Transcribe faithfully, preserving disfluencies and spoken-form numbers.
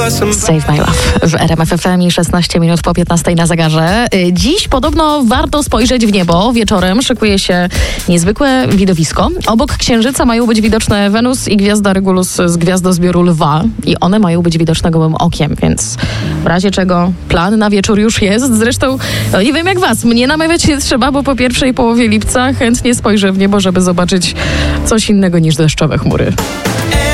Save My Love w R M F F M i szesnaście minut po piętnastej na zegarze. Dziś podobno warto spojrzeć w niebo. Wieczorem szykuje się niezwykłe widowisko. Obok Księżyca mają być widoczne Wenus i gwiazda Regulus z gwiazdozbioru Lwa. I one mają być widoczne gołym okiem, więc w razie czego plan na wieczór już jest. Zresztą no nie wiem jak was, mnie namawiać nie trzeba, bo po pierwszej połowie lipca chętnie spojrzę w niebo, żeby zobaczyć coś innego niż deszczowe chmury.